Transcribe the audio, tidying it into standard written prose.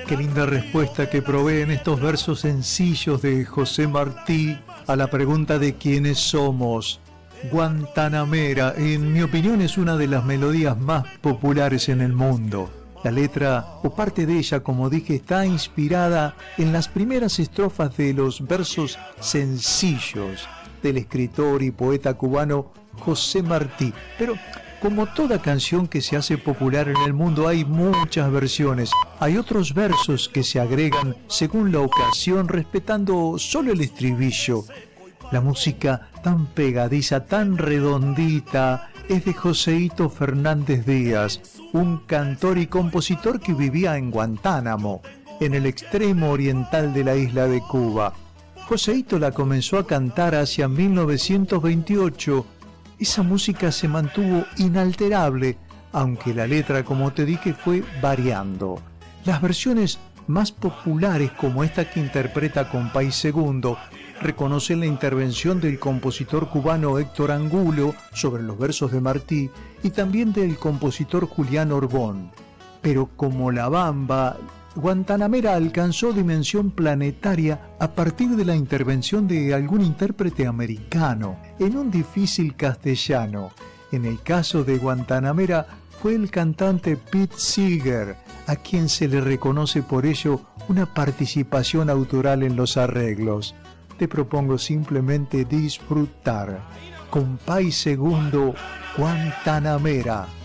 Qué linda respuesta que proveen estos versos sencillos de José Martí a la pregunta de quiénes somos. Guantanamera, en mi opinión, es una de las melodías más populares en el mundo. La letra, o parte de ella, como dije, está inspirada en las primeras estrofas de los versos sencillos del escritor y poeta cubano José Martí. Pero como toda canción que se hace popular en el mundo, hay muchas versiones. Hay otros versos que se agregan según la ocasión, respetando solo el estribillo. La música tan pegadiza, tan redondita, es de Joseíto Fernández Díaz, un cantor y compositor que vivía en Guantánamo, en el extremo oriental de la isla de Cuba. Joseíto la comenzó a cantar hacia 1928. Esa música se mantuvo inalterable, aunque la letra, como te dije, fue variando. Las versiones más populares, como esta que interpreta Compay Segundo, reconocen la intervención del compositor cubano Héctor Angulo sobre los versos de Martí y también del compositor Julián Orbón. Pero como La Bamba, Guantanamera alcanzó dimensión planetaria a partir de la intervención de algún intérprete americano en un difícil castellano. En el caso de Guantanamera fue el cantante Pete Seeger, a quien se le reconoce por ello una participación autoral en los arreglos. Te propongo simplemente disfrutar. Compay Segundo, Guantanamera.